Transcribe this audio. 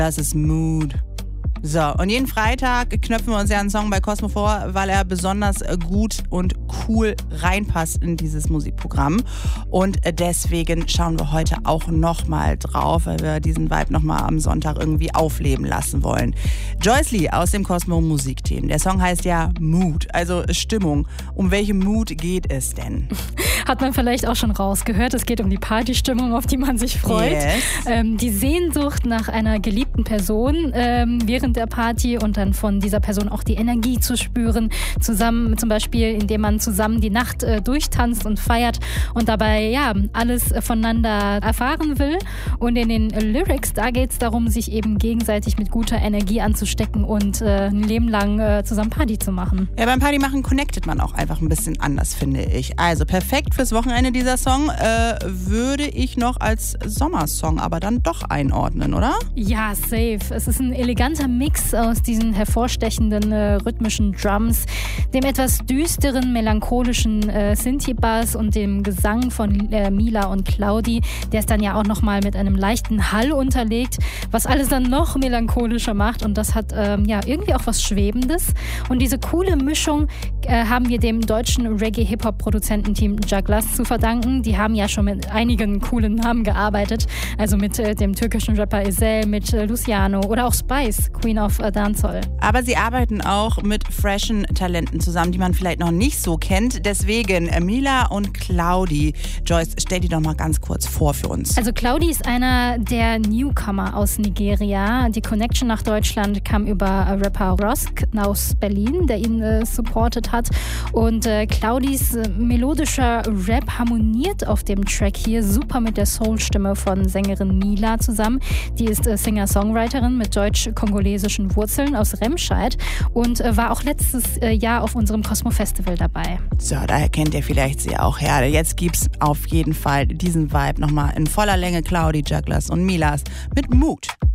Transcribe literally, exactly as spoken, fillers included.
Das ist Mood. So, und jeden Freitag knöpfen wir uns ja einen Song bei Cosmo vor, weil er besonders gut und cool reinpasst in dieses Musikprogramm. Und deswegen schauen wir heute auch nochmal drauf, weil wir diesen Vibe nochmal am Sonntag irgendwie aufleben lassen wollen. Joyce Lee aus dem Cosmo Musikteam. Der Song heißt ja Mood, also Stimmung. Um welche Mood geht es denn? Hat man vielleicht auch schon rausgehört. Es geht um die Partystimmung, auf die man sich freut. Yes. Ähm, die Sehnsucht nach einer geliebten Person ähm, während der Party und dann von dieser Person auch die Energie zu spüren. Zusammen zum Beispiel, indem man zusammen die Nacht äh, durchtanzt und feiert und dabei ja alles voneinander erfahren will. Und in den Lyrics, da geht es darum, sich eben gegenseitig mit guter Energie anzustecken und äh, ein Leben lang äh, zusammen Party zu machen. Ja, beim Party machen connectet man auch einfach ein bisschen anders, finde ich. Also perfekt fürs Wochenende dieser Song. Äh, würde ich noch als Sommersong aber dann doch einordnen, oder? Ja, safe. Es ist ein eleganter Mix aus diesen hervorstechenden äh, rhythmischen Drums, dem etwas düsteren, melancholischen äh, Synthi-Bass und dem Gesang von äh, Mila und Claudi, der es dann ja auch nochmal mit einem leichten Hall unterlegt, was alles dann noch melancholischer macht, und das hat ähm, ja irgendwie auch was Schwebendes. Und diese coole Mischung äh, haben wir dem deutschen Reggae-Hip-Hop-Produzententeam Jugglers zu verdanken. Die haben ja schon mit einigen coolen Namen gearbeitet, also mit äh, dem türkischen Rapper Ezel, mit äh, Luciano oder auch Spice, Queen of äh, Dancehall. Aber sie arbeiten auch mit freshen Talenten zusammen, die man vielleicht noch nicht so kennt. Deswegen äh, Mila und Claudi. Joyce, stell die doch mal ganz kurz vor für uns. Also Claudi ist einer der Newcomer aus Nigeria. Die Connection nach Deutschland kam über äh, Rapper Rosk aus Berlin, der ihn äh, supportet hat. Und äh, Claudis äh, melodischer Rap harmoniert auf dem Track hier super mit der Soul-Stimme von Sängerin Mila zusammen. Die ist äh, Singer-Songwriterin mit deutsch-kongolesischen Wurzeln aus Remscheid und äh, war auch letztes äh, Jahr auf unserem Cosmo Festival dabei. So, daher kennt ihr vielleicht sie auch her. Jetzt gibt's auf jeden Fall diesen Vibe nochmal in voller Länge. Claudi, Jugglers und Milas mit Mood.